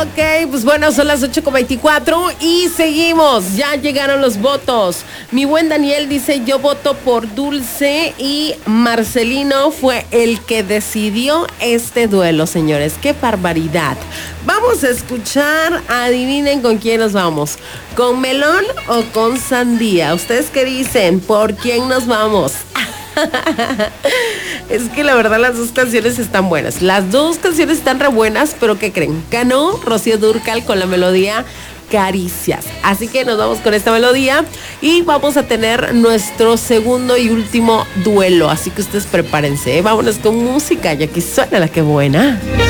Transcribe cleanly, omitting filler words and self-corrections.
Ok, pues bueno, son las 8:24 y seguimos. Ya llegaron los votos. Mi buen Daniel dice, yo voto por Dulce, y Marcelino fue el que decidió este duelo, señores. ¡Qué barbaridad! Vamos a escuchar, adivinen con quién nos vamos. ¿Con melón o con sandía? ¿Ustedes qué dicen? ¿Por quién nos vamos? Es que la verdad las dos canciones están buenas. Las dos canciones están re buenas, pero ¿qué creen? Ganó Rocío Dúrcal con la melodía Caricias. Así que nos vamos con esta melodía y vamos a tener nuestro segundo y último duelo. Así que ustedes prepárense, ¿eh? Vámonos con música, y aquí suena la que buena.